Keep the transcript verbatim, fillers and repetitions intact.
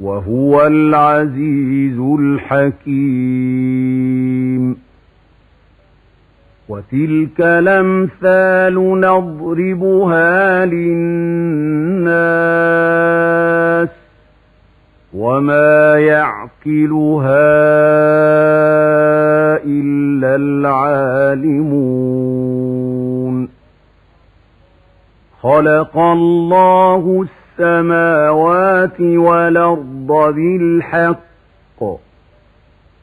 وهو العزيز الحكيم. وتلك الأمثال نضربها للناس وما يعقلها إلا العالمون. خلق الله السماوات والأرض بالحق